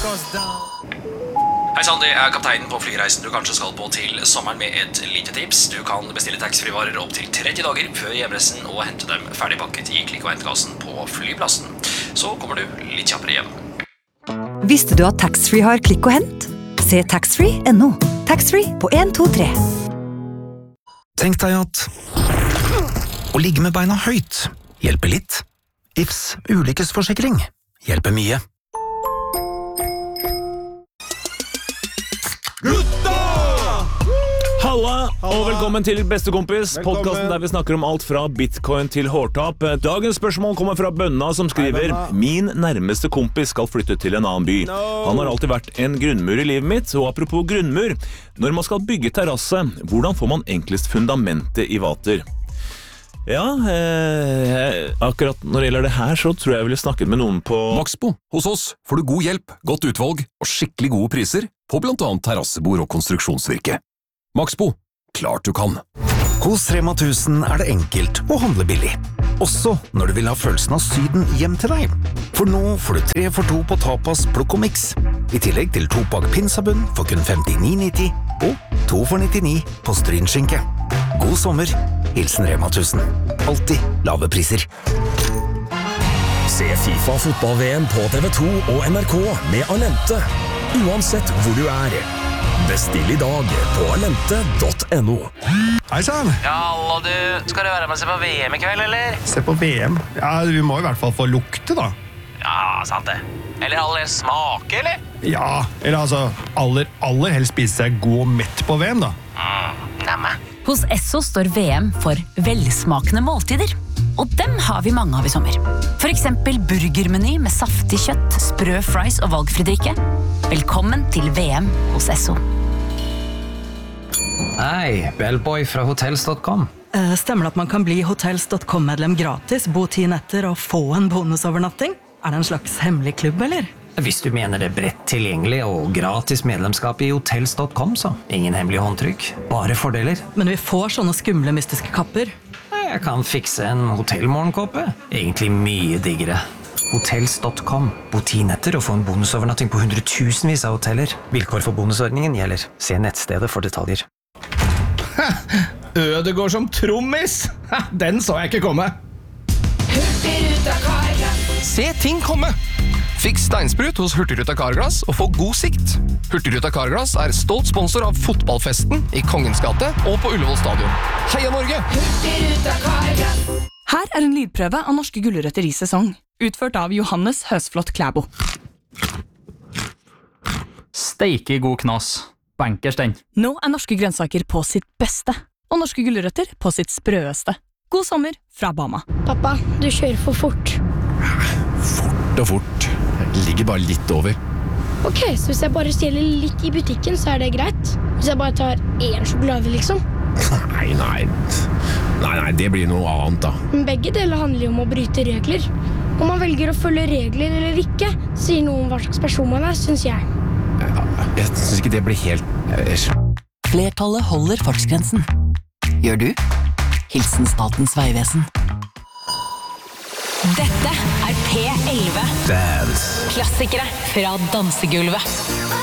Hei Sandy, jeg kapteinen på flyreisen du kanskje skal på til sommeren med et lite tips. Du kan bestille taxfree-varer opp til 30 dager før hjemreisen og hente dem ferdigpakket i klikk- og hentekassen på flyplassen. Så kommer du litt kjappere hjem. Visste du at taxfree har klikk og hent? Se taxfree.no. Taxfree på 1, 2, 3. Tenk deg at å ligge med beina høyt hjelper litt. Ifs ulykkesforsikring hjelper mye. Halla, og velkommen til Bestekompis, podcasten der vi snakker om alt fra bitcoin til hårtap. Dagens spørsmål kommer fra Bønna som skriver: Min nærmeste kompis skal flytte til en annen by. Han har alltid vært en grunnmur i livet mitt, og apropos grunnmur, når man skal bygge terrasse, hvordan får man enklest fundamentet i vater? Ja, akkurat når det gjelder det her, så tror jeg ville snakket med noen på Maxbo. Hos oss får du god hjelp, godt utvalg og skikkelig gode priser på blant annet terrassebord og konstruksjonsvirke. Maxbo. Klart du kan. Hos Rema 1000 er det enkelt å handle billig. Også når du vil ha følelsen av Syden hjem til deg. For nå får du 3 for 2 på tapas, plukk og mix. I tillegg til 2-pakk pinsabunn for kun 59,90 og 2 for 99 på strynskinke. God sommer. Hilsen Rema 1000. Alltid lave priser. Se FIFA fotball-VM på TV2 og NRK med Alente. Uansett hvor du er. Bestill i dag på alente.no. Hei sann! Ja, hallo du. Skal du være med og se på VM i kveld, eller? Se på VM. Ja, vi må i hvert fall få lukte, da. Ja, sant det. Eller aller smake, eller? Ja, eller altså, aller helst spise seg god og mett på VM, da. Nemme. Hos Esso står VM for velsmakende måltider. Og dem har vi mange av i sommer. For eksempel burgermeny med saftig kjøtt, sprø fries og valgfri drikke. Velkommen til VM hos Esso. Hei, Bellboy fra hotels.com. Stemmer det at man kan bli hotels.com-medlem gratis, bo 10 netter og få en bonusovernatting? Er det en slags hemmelig klubb, eller? Hvis du mener det bredt tilgjengelig og gratis medlemskap i hotels.com, så ingen hemmelig håndtrykk, bare fordeler. Men vi får sånne skumle mystiske kapper. Jeg kan fikse en hotellmorgenkåpe. Egentlig mye diggere. Hotels.com. Bo 10 netter og få en bonusovernatting på 100,000vis av hoteller. Vilkår for bonusordningen gjelder. Se nettstedet for detaljer. Ødegård som trommis! Den så jeg ikke komme. Hurtigruta Carglass. Se ting komme! Fiks steinsprut hos Hurtigruta Carglass og få god sikt. Hurtigruta Carglass er stolt sponsor av fotballfesten i Kongens gate og på Ullevål stadion. Heia Norge! Hurtigruta Carglass. Her er en lydprøve av norske gulrøtter i sesong, utført av Johannes Høsflot Klæbo. Steike god knas. Bankers den. Nå er norske grønnsaker på sitt beste, og norske gulrøtter på sitt sprøeste. God sommer fra Bama. Pappa, du kjører for fort. Fort og fort. Jeg ligger bare litt over. Ok, så hvis jeg bare stjeler litt i butikken, så er det greit? Hvis jeg bare tar 1 sjokolade, liksom? Nei, det blir noe annet da. Men begge deler handler jo om å bryte regler. Om man velger å følge regler eller ikke, sier noe om hva slags person man er, synes jeg. Jeg synes ikke det blir helt... Flertallet holder fartsgrensen. Gjør du? Hilsen Statens Vegvesen. Dette er P11. Dance. Klassikere fra dansegulvet.